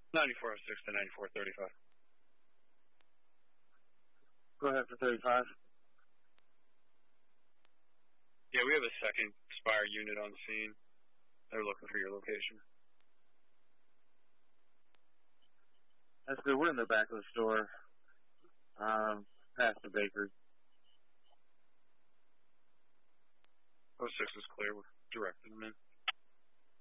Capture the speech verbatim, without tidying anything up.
ninety-four oh six to ninety-four thirty-five. Go ahead for thirty-five. Yeah, we have a second Spire unit on scene. They're looking for your location. That's good. We're in the back of the store, um, past the bakery. oh six is clear. We're directing them in.